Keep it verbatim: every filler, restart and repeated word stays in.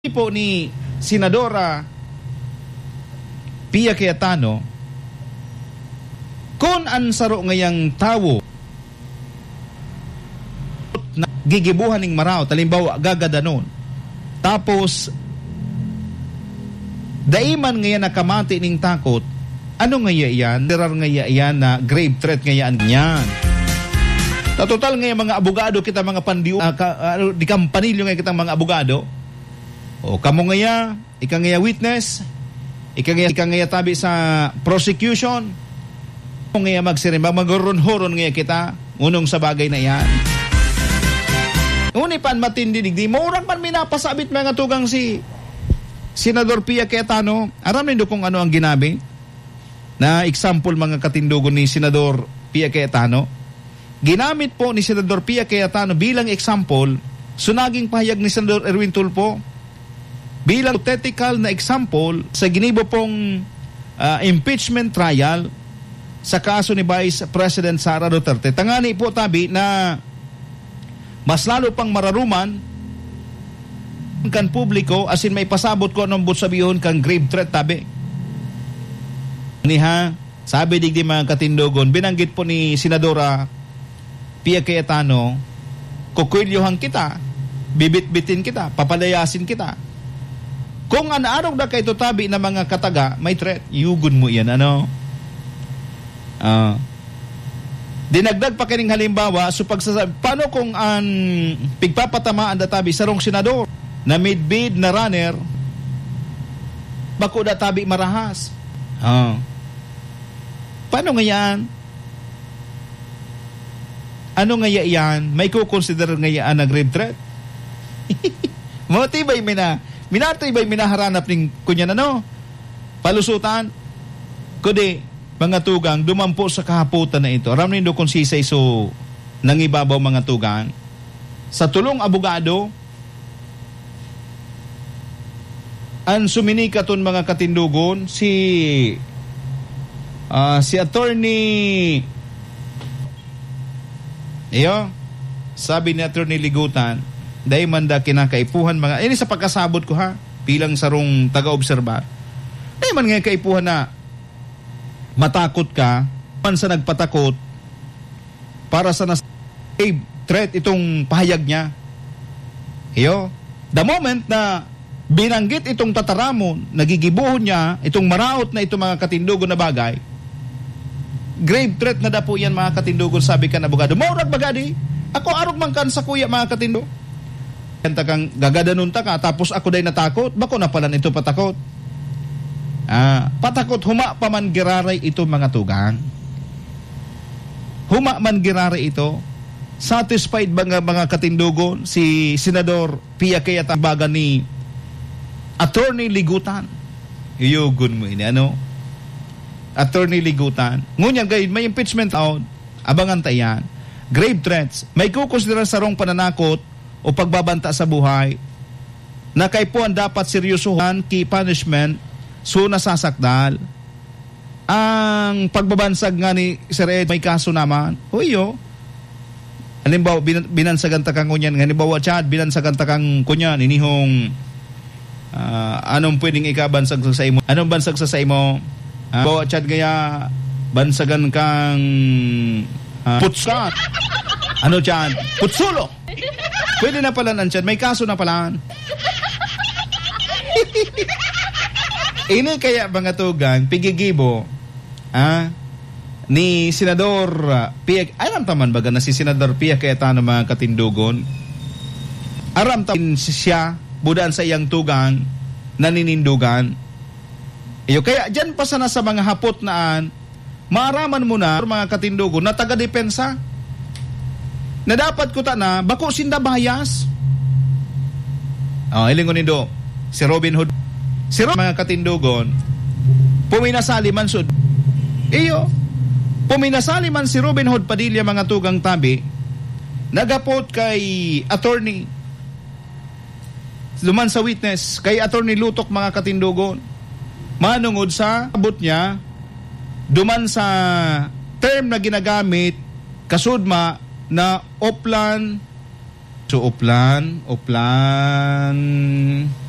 po ni Senadora Pia Cayetano kung ansaro ngayang tawo na gigibuhan ng maraw, talimbawa gagadanon, tapos daiman ngayon nakamati ning takot, ano ngaya yan? Terar ngaya yan na grave threat ngayaan yan. Sa total ngayon mga abogado kita mga pandiyo, uh, ka, uh, di kampanilyo ngayon kitang mga abogado, o kamo ngaya, ika ngaya witness, ika ngaya, ika ngaya tabi sa prosecution, kung ngaya magsirimba, magurun-huron ngaya kita, unong sa bagay na yan. Ngunit pan matindinig, di maurang pan minapasabit mga tugang si Senador Pia Cayetano. Aram nindo kung ano ang ginabi na example mga katindugon ni Senador Pia Cayetano. Ginamit po ni Senador Pia Cayetano bilang example, sunaging pahayag ni Senador Erwin Tulfo bilang hypothetical na example sa ginibo pong uh, impeachment trial sa kaso ni Vice President Sara Duterte. Tangani po tabi na mas lalo pang mararuman kan publiko asin may pasabot ko anong butsabihon kang grave threat tabi. Niha, sabi digdi mga katindogon, binanggit po ni Senadora Pia Cayetano, kukwilyohan kita, bibit-bitin kita, papalayasin kita. Kung anaarog na kay tutabi na mga kataga, may threat, yugon mo yan, ano? Ah... Uh, Dinagdag pa kining halimbawa, so pagsasabi, paano kung ang pigpapatamaan databi sarong senador na midbid na runner, bako databi marahas? Oh. Paano nga yan? Ano nga yan? May kukonsider nga yan na grave threat? Matibay mina, minatibay minaharanap ng kunyan ano? Palusutan? Kundi, mga tugang, dumampo sa kahaputan na ito. Aram nindo kung sisay so nangibabaw mga tugang. Sa tulong abogado, ang suminikaton mga katindugon, si uh, si attorney iyo, sabi ni attorney Ligutan, dahil manda kinakaipuhan mga, ini sa pagkasabot ko ha, bilang sarong taga-obserbar. Dahil man nga kaipuhan na matakot ka, man sa nagpatakot para sa nas eh, threat itong pahayag niya. Iyo, the moment na binanggit itong tataramon, nagigibuhon niya itong maraot na itong mga katindugon na bagay, grave threat na da po yan mga katindugon, sabi ka na abogado. Maurag bagadi, ako arog man kan sa kuya mga katindo. Kanta kang gagadanon ta ka, tapos ako day natakot, bako na pala nito patakot. Ah, patakot huma pa man giraray ito mga tugang. Huma man giraray ito. Satisfied ba nga mga katindugon si Senador Pia Cayetano baga ni Attorney Ligutan? Iyugon mo ini ano? Attorney Ligutan. Ngunyang gayud may impeachment out, abangan tayan. Grave threats, may kukonsidera sarong pananakot o pagbabanta sa buhay. Na kay po ang dapat seryosohan key punishment so nasasakdal. Ang pagbabansag nga ni Sir Ed, may kaso naman. Huyo. Halimbawa, bin, binansagan takang kunyan. Halimbawa, Chad, binansagan takang kunyan. Inihong, uh, anong pwedeng ikabansag sa imo? Anong bansag sa sa imo? Uh, bawa, Chad, gaya, bansagan kang uh, putsat. Ano, Chad? Putsulo. Pwede na pala nan, Chad. May kaso na pala. Ini kaya mga tugang, pigigibo, ah, ni Senador uh, Pia, alam taman baga na si Senador Pia Cayetano mga katindugon, aram taman siya, budaan sa iyang tugang, naninindugan. Iyo, kaya dyan pa sana sa mga hapot naan, maaraman mo na, mga katindugon, na taga-depensa, na dapat ko ta na, bako sinda bahayas. Oh, ilingon nindo, si Robin Hood, si Ro- mga katindugon, puminasali man sud. Iyo, puminasali man si Robin Hood Padilla mga tugang tabi, nagapot kay attorney, luman sa witness, kay attorney Lutok mga katindugon, manungod sa abot niya, duman sa term na ginagamit, kasudma na oplan, so oplan, oplan,